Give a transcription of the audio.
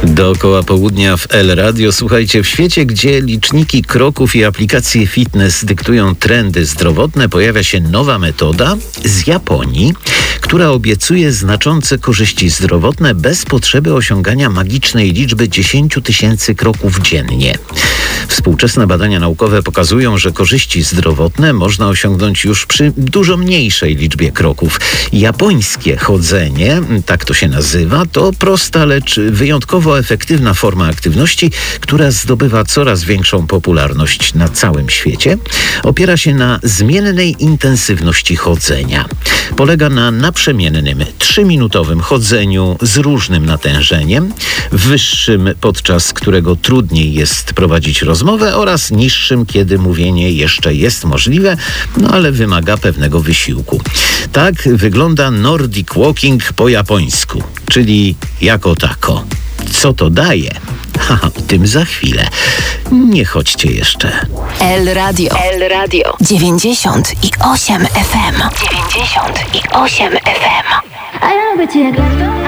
Dookoła południa w El Radio. Słuchajcie, w świecie, gdzie liczniki kroków i aplikacje fitness dyktują trendy zdrowotne, pojawia się nowa metoda z Japonii, która obiecuje znaczące korzyści zdrowotne bez potrzeby osiągania magicznej liczby 10 000 kroków dziennie. Współczesne badania naukowe pokazują, że korzyści zdrowotne można osiągnąć już przy dużo mniejszej liczbie kroków. Japońskie chodzenie, tak to się nazywa, to prosta, lecz wyjątkowo efektywna forma aktywności, która zdobywa coraz większą popularność na całym świecie. Opiera się na zmiennej intensywności chodzenia. Polega na naprzemiennym 3-minutowym chodzeniu z różnym natężeniem, wyższym, podczas którego trudniej jest prowadzić rozmowę, oraz niższym, kiedy mówienie jeszcze jest możliwe, ale wymaga pewnego wysiłku. Tak wygląda Nordic Walking po japońsku, czyli jako tako. Co to daje? O tym za chwilę. Nie chodźcie jeszcze. El Radio 98 FM. 98 FM.